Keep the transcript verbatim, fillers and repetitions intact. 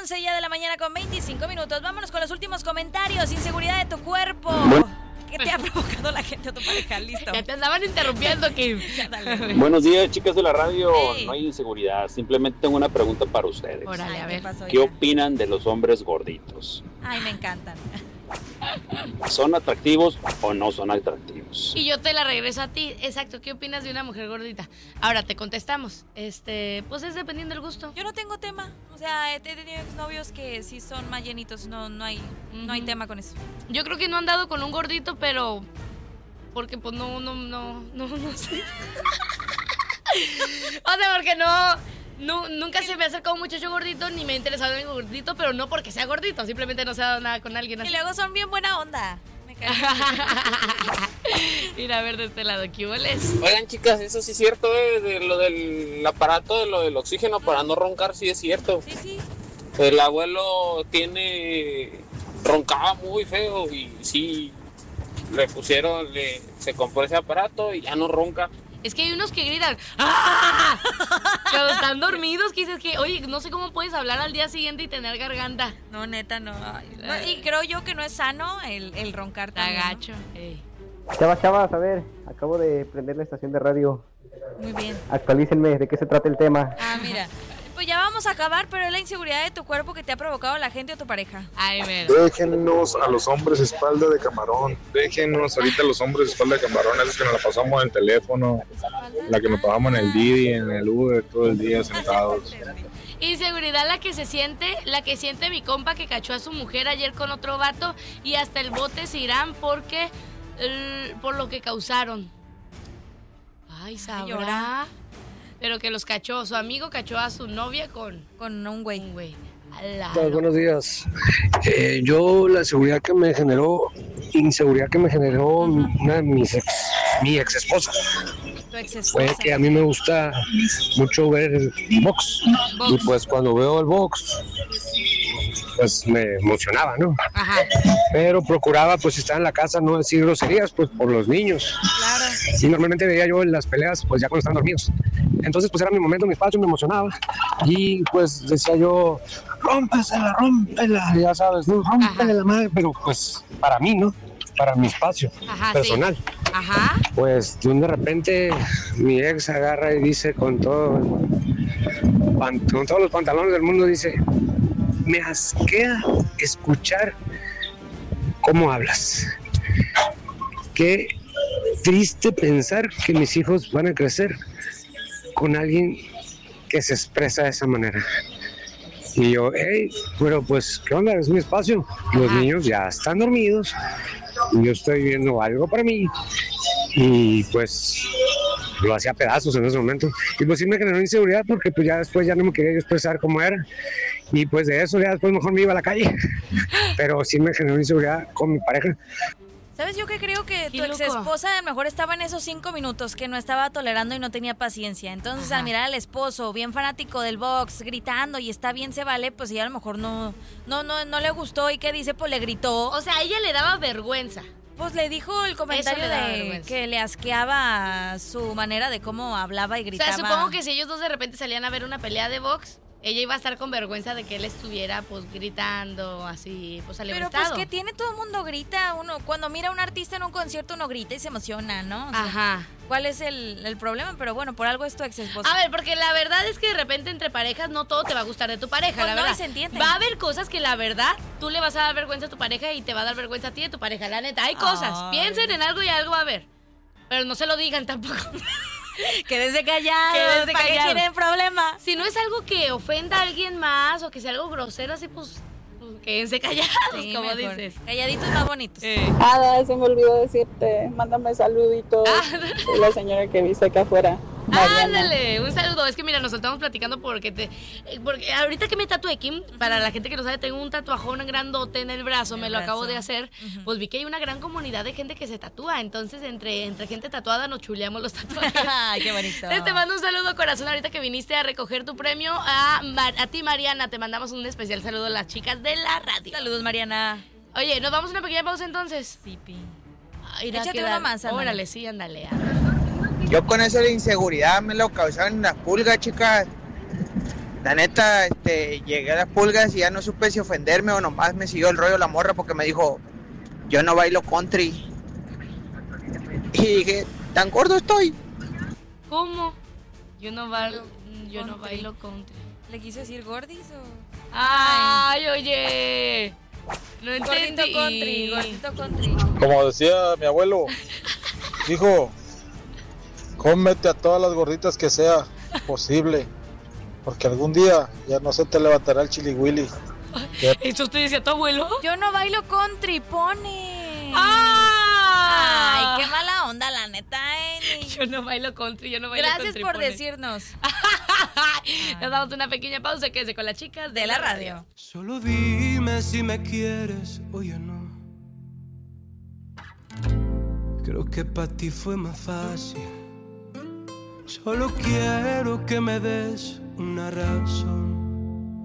once ya de la mañana con veinticinco minutos. Vámonos con los últimos comentarios. Inseguridad de tu cuerpo. ¿Qué te ha provocado la gente o tu pareja? Listo. Ya te andaban interrumpiendo, Kim. Buenos días, chicas de la radio. Hey. No hay inseguridad. Simplemente tengo una pregunta para ustedes. Órale, a Ay, ver. ¿qué pasó, ¿Qué hija? opinan de los hombres gorditos? Ay, me encantan. ¿Son atractivos o no son atractivos? Y yo te la regreso a ti. Exacto, ¿qué opinas de una mujer gordita? Ahora te contestamos. Este, pues es dependiendo del gusto. Yo no tengo tema. O sea, he tenido exnovios que sí son más llenitos. No, no hay, no hay Ujú. tema con eso. Yo creo que no han dado con un gordito, pero porque pues no, no, no, no, no sé. O sea, porque no, no, nunca se me ha acercado un muchacho gordito ni me ha interesado en gordito, pero no porque sea gordito, simplemente no se ha dado nada con alguien Y así. luego son bien buena onda. Me caen. Mira, a ver de este lado, ¿qué hueles? Oigan, chicas, eso sí es cierto, eh, de lo del aparato, de lo del oxígeno para no roncar, sí es cierto. Sí, sí. El abuelo tiene, roncaba muy feo y sí, le pusieron, le, se compró ese aparato y ya no ronca. Es que hay unos que gritan ¡ah! Cuando están dormidos, que dices que, oye, no sé cómo puedes hablar al día siguiente y tener garganta. No, neta, no. Ay, no. Y creo yo que no es sano el, el roncar Está también, ¿no? gacho. Ey. Chavas, chavas, a ver, acabo de prender la estación de radio. Muy bien. Actualícenme, ¿de qué se trata el tema? Ah, mira. Pues ya vamos a acabar, pero es la inseguridad de tu cuerpo que te ha provocado la gente o tu pareja. Ay, mero. Déjenos a los hombres espalda de camarón. Déjenos ahorita a los hombres espalda de camarón. Esos que nos la pasamos en el teléfono, la que nos pasamos en el Didi, en el Uber, todo el día sentados. Inseguridad la que se siente, la que siente mi compa que cachó a su mujer ayer con otro vato y hasta el bote se irán porque el- por lo que causaron. Ay, sabrá. llora. Pero que los cachó, su amigo cachó a su novia con Con un güey. un güey. Ala. Pues, buenos días. Eh, yo la seguridad que me generó, inseguridad que me generó una de mis ex, mi ex esposa, Tu ex fue esposa. que a mí me gusta mucho ver el box. Box. Y pues cuando veo el box, pues me emocionaba, ¿no? Ajá. Pero procuraba, pues si estaba en la casa, no decir groserías, pues por los niños. Claro. Y normalmente veía yo en las peleas, pues ya cuando estaban dormidos. Entonces, pues era mi momento, mi espacio, me emocionaba. Y pues decía yo, rómpesela, rómpela, ya sabes, ¿no? Rómpele la madre, pero pues para mí, ¿no? Para mi espacio Ajá, personal. sí. Ajá. Pues de un de repente mi ex agarra y dice con todo, pan- con todos los pantalones del mundo, dice, me asquea escuchar cómo hablas. Qué triste pensar que mis hijos van a crecer con alguien que se expresa de esa manera. Y yo, hey, pero pues, ¿qué onda? Es mi espacio. Los Ajá. niños ya están dormidos. Yo estoy viendo algo para mí. Y pues lo hacía a pedazos en ese momento. Y pues sí me generó inseguridad porque pues ya después ya no me quería yo expresar cómo era. Y pues de eso ya después mejor me iba a la calle. Pero sí me generó inseguridad con mi pareja. ¿Sabes? Yo que creo que Qué tu ex loco. esposa a lo mejor estaba en esos cinco minutos que no estaba tolerando y no tenía paciencia. Entonces, Ajá. al mirar al esposo, bien fanático del box, gritando y está bien, se vale, pues ella a lo mejor no, no, no, no le gustó. ¿Y qué dice? Pues le gritó. O sea, a ella le daba vergüenza. Pues le dijo el comentario le daba de vergüenza. que le asqueaba su manera de cómo hablaba y O gritaba. sea, supongo que si ellos dos de repente salían a ver una pelea de box, ella iba a estar con vergüenza de que él estuviera pues gritando así, pues Pero alebrestado. pues que tiene, todo el mundo grita. Uno cuando mira a un artista en un concierto uno grita y se emociona, ¿no? O sea, Ajá. ¿cuál es el, el problema? Pero bueno, por algo es tu ex esposa. A ver, porque la verdad es que de repente entre parejas no todo te va a gustar de tu pareja, Pues la no, verdad. y se entiende. Va a haber cosas que la verdad tú le vas a dar vergüenza a tu pareja y te va a dar vergüenza a ti de tu pareja, la neta. Hay cosas, Ay. piensen en algo y algo va a haber. Pero no se lo digan tampoco. Quédense callados. Quédense ¿Para qué callados. tienen problema? Si no es algo que ofenda a alguien más o que sea algo grosero así, pues, pues quédense callados, Sí, como mejor. dices. Calladitos más bonitos. Ada, se me olvidó decirte, mándame saluditos. Ah. Soy la señora que viste acá afuera. Mariana. Ándale, un saludo. Es que mira, nos estamos platicando porque te. eh, Porque ahorita que me tatué, Kim, para la gente que no sabe, tengo un tatuajón grandote en el brazo, En me el lo acabo brazo. de hacer. Ujú. Pues vi que hay una gran comunidad de gente que se tatúa. Entonces, entre, entre gente tatuada nos chuleamos los tatuajes. Ay, qué bonito. Entonces, te mando un saludo, corazón, ahorita que viniste a recoger tu premio. A, Mar- a ti, Mariana, te mandamos un especial saludo a las chicas de la radio. Saludos, Mariana. Oye, ¿nos vamos a una pequeña pausa entonces? Sí, pi. Ay, irá a Échate quedar- una más, ándale. Órale, sí, ándale. Yo con eso de inseguridad me lo causaron las pulgas, chicas. La neta, este, llegué a las pulgas y ya no supe si ofenderme o nomás me siguió el rollo la morra porque me dijo, yo no bailo country. Y dije, ¿tan gordo estoy? ¿Cómo? Yo no, bailo, yo no bailo country. ¿Le quiso decir gordis o...? ¡Ay, oye! No entendí. Gordito country, gordito country. Como decía mi abuelo, hijo, cómete a todas las gorditas que sea posible, porque algún día ya no se te levantará el chilihuili. ¿Eso usted decía tu abuelo? Yo no bailo country, pone. ¡Ah! Ay, qué mala onda, la neta, eh. Yo no bailo country, yo no bailo Gracias country. por pone. decirnos. Nos damos una pequeña pausa, quédese con las chicas de la radio. Solo dime si me quieres o ya no. Creo que para ti fue más fácil. Solo quiero que me des una razón.